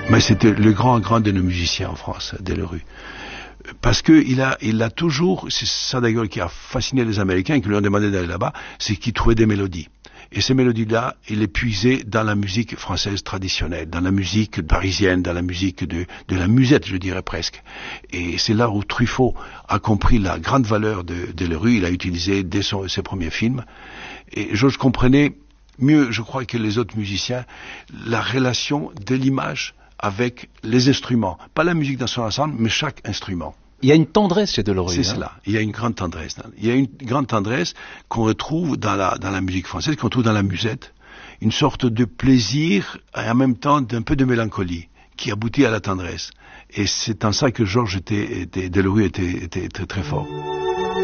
Mais c'était le grand de nos musiciens en France, Delerue. Parce que il a toujours, c'est ça d'ailleurs qui a fasciné les Américains, qui lui ont demandé d'aller là-bas, c'est qu'il trouvait des mélodies. Et ces mélodies-là, il les puisait dans la musique française traditionnelle, dans la musique parisienne, dans la musique de la musette, je dirais presque. Et c'est là où Truffaut a compris la grande valeur de Delerue, il a utilisé dès ses premiers films. Et Georges comprenait mieux, je crois, que les autres musiciens, la relation de l'image avec les instruments. Pas la musique dans son ensemble, mais chaque instrument. Il y a une tendresse chez Delerue. C'est cela. Il y a une grande tendresse. Il y a une grande tendresse qu'on retrouve dans la musique française, qu'on trouve dans la musette. Une sorte de plaisir et en même temps d'un peu de mélancolie qui aboutit à la tendresse. Et c'est en ça que Georges Delerue était très fort.